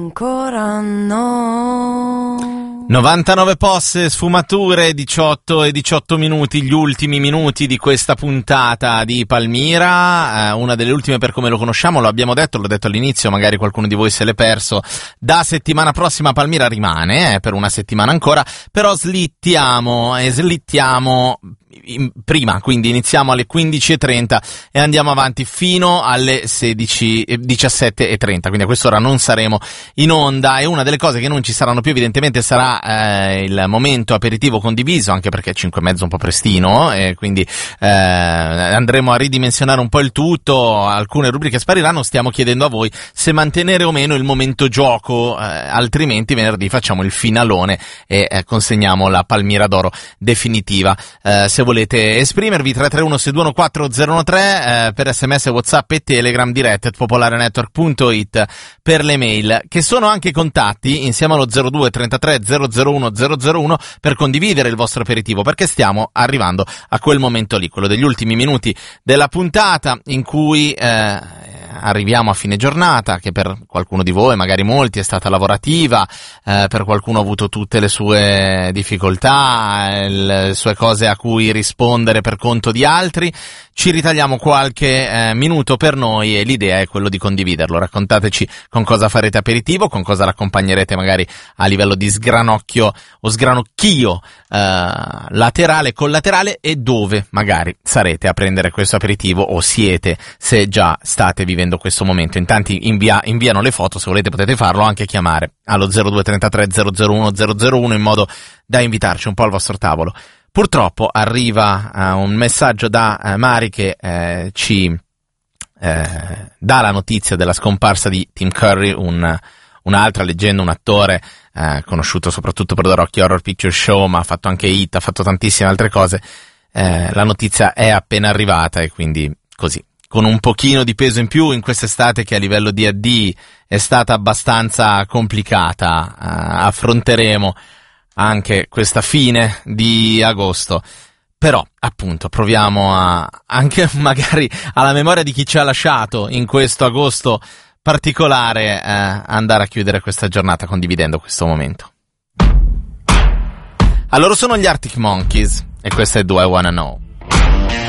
ancora no. 99 posse, sfumature, 18 e 18 minuti, gli ultimi minuti di questa puntata di Palmira, una delle ultime per come lo conosciamo, lo abbiamo detto, l'ho detto all'inizio, magari qualcuno di voi se l'è perso. Da settimana prossima Palmira rimane, per una settimana ancora, però slittiamo prima, quindi iniziamo alle 15:30 e andiamo avanti fino alle 17:30, quindi a quest'ora non saremo in onda, e una delle cose che non ci saranno più evidentemente sarà il momento aperitivo condiviso, anche perché 5:30 un po' prestino, e quindi andremo a ridimensionare un po' il tutto, alcune rubriche spariranno, stiamo chiedendo a voi se mantenere o meno il momento gioco, altrimenti venerdì facciamo il finalone e consegniamo la Palmira d'Oro definitiva. Se volete esprimervi 331-621-4013 per sms, whatsapp e telegram, direct@popolarenetwork.it per le mail, che sono anche contatti insieme allo 02 33 001 001 per condividere il vostro aperitivo, perché stiamo arrivando a quel momento lì, quello degli ultimi minuti della puntata, in cui arriviamo a fine giornata, che per qualcuno di voi, magari molti, è stata lavorativa, per qualcuno ha avuto tutte le sue difficoltà, le sue cose a cui rispondere per conto di altri. Ci ritagliamo qualche minuto per noi e l'idea è quello di condividerlo. Raccontateci con cosa farete aperitivo, con cosa l'accompagnerete magari a livello di sgranocchio o sgranocchio laterale, collaterale, e dove magari sarete a prendere questo aperitivo o siete, se già state vivendo questo momento. In tanti inviano le foto, se volete potete farlo, anche chiamare allo 02 33 001 001 in modo da invitarci un po' al vostro tavolo. Purtroppo arriva un messaggio da Mari che ci dà la notizia della scomparsa di Tim Curry, un'altra leggenda, un attore conosciuto soprattutto per The Rocky Horror Picture Show, ma ha fatto anche Hit, ha fatto tantissime altre cose. La notizia è appena arrivata e quindi così, con un pochino di peso in più in quest'estate che a livello di AD è stata abbastanza complicata. Affronteremo anche questa fine di agosto, però appunto proviamo anche magari alla memoria di chi ci ha lasciato in questo agosto particolare, andare a chiudere questa giornata condividendo questo momento. Allora sono gli Arctic Monkeys e questo è Do I Wanna Know.